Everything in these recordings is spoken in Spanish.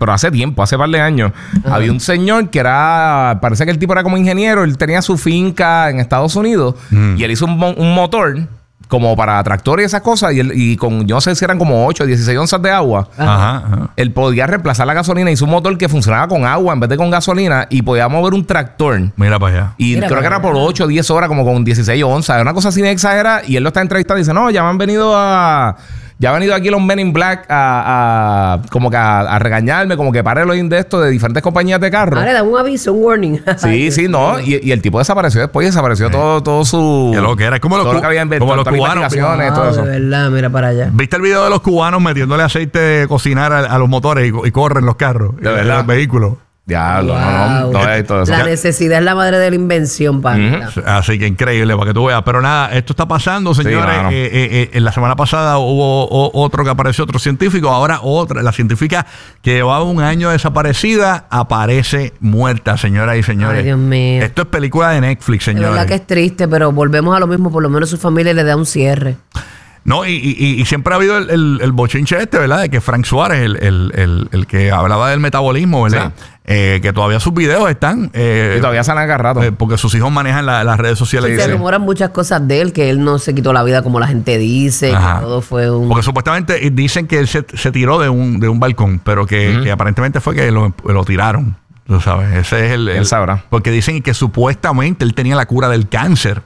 pero hace tiempo, hace par de años, había un señor que parece que el tipo era como ingeniero, él tenía su finca en Estados Unidos y él hizo un motor como para tractor y esas cosas, y con, yo no sé si eran como 8 o 16 onzas de agua, él podía reemplazar la gasolina. Hizo un motor que funcionaba con agua en vez de con gasolina y podía mover un tractor. Mira para allá. Y creo que era por 8 o 10 horas, como con 16 onzas. Una cosa así de exagerada. Y él lo está entrevistando y dice, no, ya me han venido ya han venido aquí los Men in Black como que a regañarme, como que pare los de esto de diferentes compañías de carro. Ahora da un aviso, un warning. Sí, no. Y el tipo desapareció después, todo su... Que lo que era, como todo lo que había como los cubanos. Todo eso. De verdad, mira para allá. ¿Viste el video de los cubanos metiéndole aceite de cocinar a los motores y corren los carros? De verdad. Los vehículos. Diablo, no, todo eso. La necesidad es la madre de la invención, pana. Así que increíble para que tú veas. Pero nada, esto está pasando, señores. En la semana pasada hubo otro que apareció, otro científico. Ahora otra, la científica que llevaba un año desaparecida, aparece muerta, señoras y señores. Ay, Dios mío. Esto es película de Netflix, señores. Es verdad que es triste, pero volvemos a lo mismo. Por lo menos su familia le da un cierre. No, y siempre ha habido el bochinche ¿verdad? De que Frank Suárez, el que hablaba del metabolismo, ¿verdad? Sí. Que todavía sus videos están... y todavía salen acá rato. Porque sus hijos manejan las redes sociales. Sí, se rumoran muchas cosas de él, que él no se quitó la vida como la gente dice, que todo fue un... Porque supuestamente dicen que él se tiró de un balcón, pero que aparentemente fue que lo tiraron. Tú sabes, ese es él sabrá. Porque dicen que supuestamente él tenía la cura del cáncer.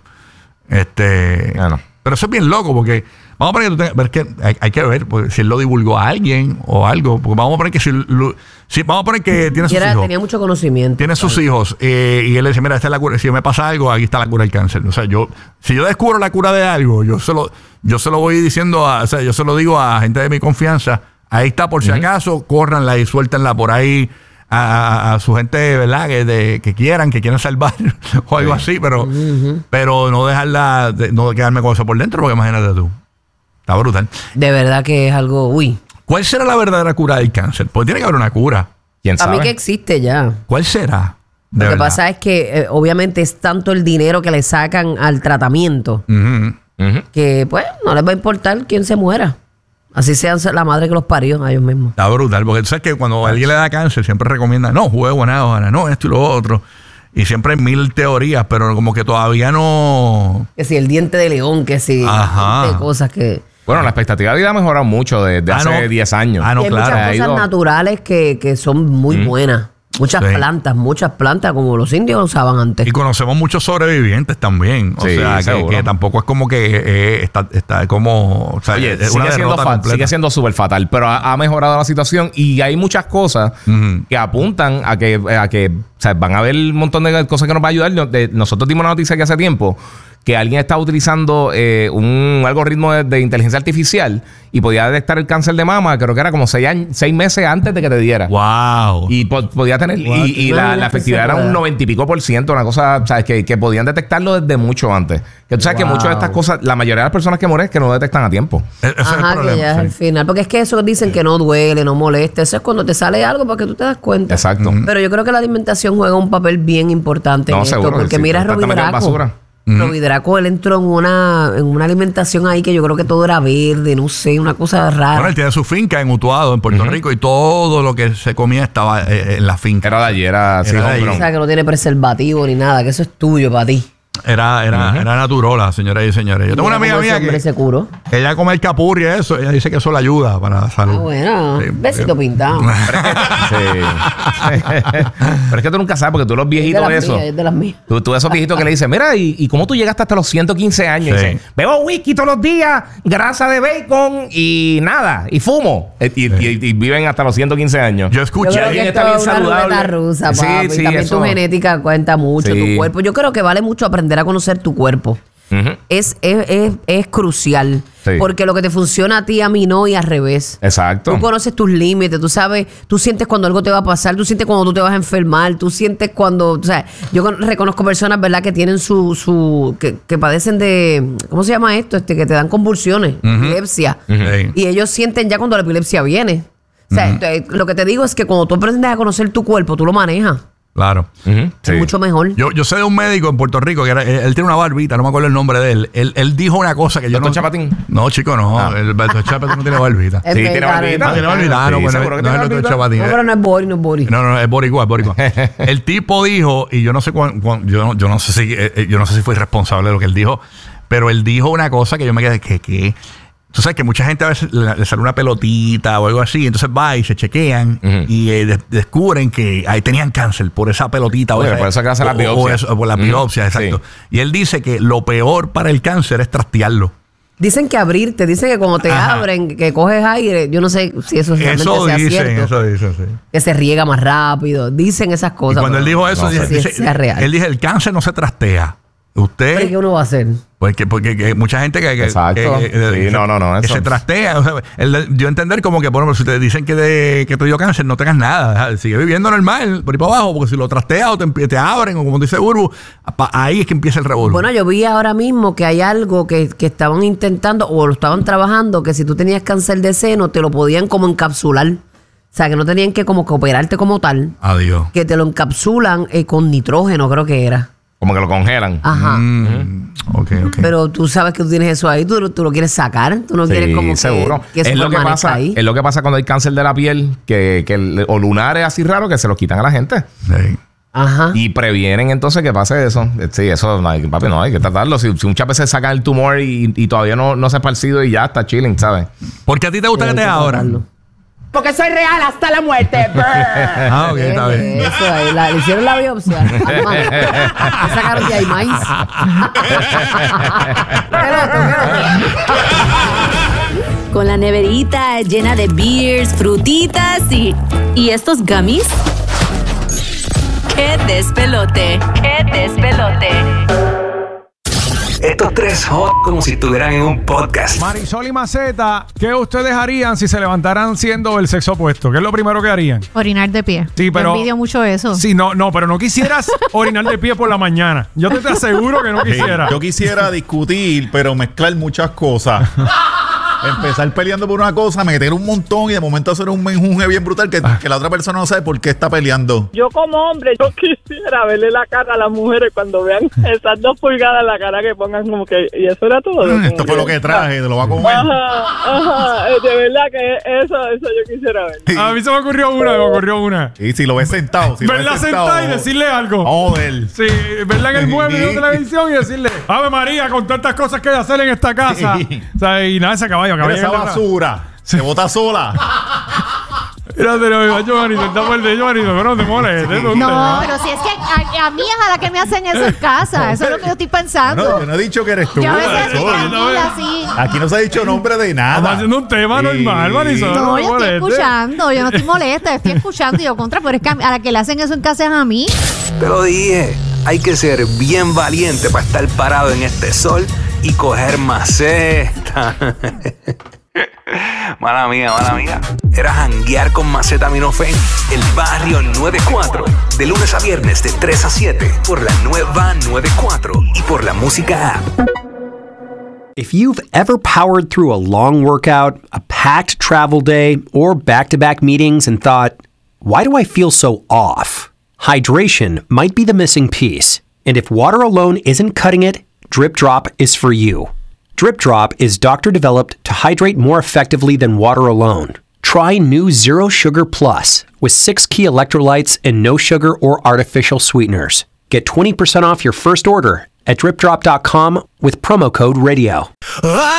Pero eso es bien loco, porque... Vamos a poner que hay que ver pues, si él lo divulgó a alguien o algo. Porque vamos a poner que vamos a poner que tiene sus hijos. Tenía mucho conocimiento. Tiene sus hijos. Y él le dice, mira, esta es la cura. Si me pasa algo, aquí está la cura del cáncer. O sea, si yo descubro la cura de algo, yo se lo voy diciendo o sea, yo se lo digo a gente de mi confianza. Ahí está, por si acaso, córranla y suéltenla por ahí a su gente, ¿verdad? Que quieran salvar o algo así, pero no dejarla, no quedarme con eso por dentro, porque imagínate tú. Está brutal. De verdad que es algo... Uy. ¿Cuál será la verdadera cura del cáncer? Porque tiene que haber una cura. ¿Quién sabe? A mí que existe ya. ¿Cuál será? Lo que pasa es que obviamente es tanto el dinero que le sacan al tratamiento que pues no les va a importar quién se muera. Así sea la madre que los parió a ellos mismos. Está brutal. Porque tú sabes que cuando alguien le da cáncer siempre recomienda, no, juegue guanábana, no, esto y lo otro. Y siempre hay 1000 teorías, pero como que todavía no... Que si el diente de león, que si... De cosas que... Bueno, la expectativa de vida ha mejorado mucho desde hace 10 años. Hay muchas cosas naturales que son muy buenas. Muchas plantas, como los indios usaban antes. Y conocemos muchos sobrevivientes también. O sea, que tampoco es como que está como... O sea, oye, sigue siendo súper fatal, pero ha mejorado la situación y hay muchas cosas que apuntan a que o sea, van a haber un montón de cosas que nos va a ayudar. Nosotros dimos una noticia que hace tiempo que alguien estaba utilizando un algoritmo de inteligencia artificial y podía detectar el cáncer de mama, creo que era como 6 meses antes de que te diera. ¡Wow! Y podía tener... Y la efectividad era un 90 y pico %, una cosa, ¿sabes? Que podían detectarlo desde mucho antes. Que tú sabes que muchas de estas cosas, la mayoría de las personas que mueren es que no detectan a tiempo. Ese es el problema, que ya es el final. Porque es que eso dicen que no duele, no molesta. Eso es cuando te sale algo para que tú te das cuenta. Exacto. Pero yo creo que la alimentación juega un papel bien importante en esto. Seguro, porque mira a Robbie Draco. Robbie Draco, él entró en una alimentación ahí que yo creo que todo era verde, no sé, una cosa rara. Bueno, él tiene su finca en Utuado, en Puerto Rico, y todo lo que se comía estaba en la finca. Era de ayer, así. O sea, que no tiene preservativo ni nada, que eso es tuyo para ti. Era naturola, señoras y señores. Yo tengo una amiga mía que ella come el capurri y eso. Ella dice que eso le ayuda para la salud. Ah, bueno. Sí, besito pintado. Pero es que tú nunca sabes, porque tú los viejitos Es de las mías. Tú esos viejitos que le dicen, mira, ¿y cómo tú llegaste hasta los 115 años? Y dicen, bebo whisky todos los días, grasa de bacon y nada, y fumo. Y viven hasta los 115 años. Yo escuché. Alguien está bien saludable. Rusa, papi. Sí, también tu genética cuenta mucho, tu cuerpo. Yo creo que vale mucho aprender a conocer tu cuerpo. Es crucial. Porque lo que te funciona a ti, a mí no, y al revés. Exacto. Tú conoces tus límites, tú sabes, tú sientes cuando algo te va a pasar, tú sientes cuando tú te vas a enfermar, tú sientes cuando, o sea, yo reconozco personas, ¿verdad?, que tienen que padecen de, ¿cómo se llama esto? Que te dan convulsiones, epilepsia. Y ellos sienten ya cuando la epilepsia viene. O sea, lo que te digo es que cuando tú aprendes a conocer tu cuerpo, tú lo manejas. Claro. Es mucho mejor. Yo sé de un médico en Puerto Rico que él tiene una barbita, no me acuerdo el nombre de él. Él dijo una cosa que yo ¿Doctor no... Chapatín? No, chico, no. El doctor Chapatín no tiene barbita. Es Sí, vegano, tiene barbita. es Tiene barbita. No, Sí, pues seguro que no es tiene el doctor barbita. Chapatín. No, pero no es Boris. No, es boricua. El tipo dijo, y yo no sé yo no sé si fue irresponsable de lo que él dijo, pero él dijo una cosa que yo me quedé que tú sabes que mucha gente a veces le sale una pelotita o algo así, entonces va y se chequean y descubren que ahí tenían cáncer por esa pelotita. Oye, por eso que hacen las biopsias. O por las biopsias, exacto. Sí. Y él dice que lo peor para el cáncer es trastearlo. Dicen que abrirte, dicen que cuando te abren, que coges aire, yo no sé si eso realmente sea cierto. Eso dicen, sí. Que se riega más rápido. Dicen esas Y cosas. cuando él dijo eso, no sé si sea real. él dice, el cáncer no se trastea. Usted... ¿Pero qué uno va a hacer? Porque mucha gente que Exacto. Sí, no, que eso. se trastea. O sea, yo entender como que, bueno, si te dicen que te dio cáncer, no tengas nada. Sigue viviendo normal, por ahí para abajo, porque si lo trasteas o te abren, o como dice Burbu, ahí es que empieza el revolver. Bueno, yo vi ahora mismo que hay algo que estaban intentando o lo estaban trabajando, que si tú tenías cáncer de seno, te lo podían como encapsular. O sea, que no tenían que como que operarte como tal. Adiós. Que te lo encapsulan con nitrógeno, creo que era. Como que lo congelan. Ajá. Ok. Pero tú sabes que tú tienes eso ahí, tú lo quieres sacar, tú no quieres como seguro. que eso es lo que permanezca pasa. ahí. Es lo que pasa cuando hay cáncer de la piel, o lunares así raros que se los quitan a la gente. Sí. Ajá. Y previenen entonces que pase eso. Sí, eso, papi, no hay que tratarlo. Si muchas veces sacan el tumor y todavía no se ha esparcido y ya está chilling, ¿sabes? ¿Por qué a ti te gusta que te abran? Porque soy real hasta la muerte. Ok, está bien. Eso ahí, le hicieron la biopsia. Le sacaron ya y maíz. Con la neverita llena de beers, frutitas y estos gummies. ¡Qué despelote! ¡Qué despelote! Estos tres hot como si estuvieran en un podcast. Marisol y Maceta, ¿qué ustedes harían si se levantaran siendo el sexo opuesto? ¿Qué es lo primero que harían? Orinar de pie. Sí, pero... Yo envidio mucho eso. Sí, no, pero no quisieras orinar de pie por la mañana. Yo te aseguro que no quisiera. Yo quisiera discutir, pero mezclar muchas cosas. Empezar peleando por una cosa, meter un montón y de momento hacer un menjunje bien brutal que la otra persona no sabe por qué está peleando. Yo como hombre, yo quisiera verle la cara a las mujeres cuando vean esas 2 pulgadas en la cara que pongan como que... Y eso era todo. Esto fue lo que traje, te lo va a comer. Ajá. De verdad que eso yo quisiera ver. A mí se me ocurrió una. Y si lo ves sentado. Verla sentada y decirle algo. Joder. Sí, verla en el mueble de televisión y decirle, Ave María, con tantas cosas que hay que hacer en esta casa. O sea, y nada, ese caballo. Mira esa basura. Se bota sola. Mírate, no, Giovanni, sentamos el de Giovanni, pero no te molestes. No, pero si es que a mí es a la que me hacen eso en casa. Eso es lo que yo estoy pensando. No, yo no he dicho que eres tú. Yo a veces estoy Marisol. tranquila así. Aquí no se ha dicho nombre de nada. Estamos haciendo un tema normal, Marisol. No, te yo estoy molestes. escuchando. Yo no estoy molesta, estoy escuchando y yo contra. Pero es que a la que le hacen eso en casa es a mí. Te lo dije, hay que ser bien valiente para estar parado en este sol y coger maceta. Mala mía. Era janguear con Macetaminofen, el barrio 94. De lunes a viernes de 3 a 7 por la nueva 94 y por la música app. If you've ever powered through a long workout, a packed travel day, or back-to-back meetings and thought, why do I feel so off? Hydration might be the missing piece. And if water alone isn't cutting it, Drip Drop is for you. Drip Drop is doctor-developed to hydrate more effectively than water alone. Try new Zero Sugar Plus with 6 key electrolytes and no sugar or artificial sweeteners. Get 20% off your first order at dripdrop.com with promo code radio.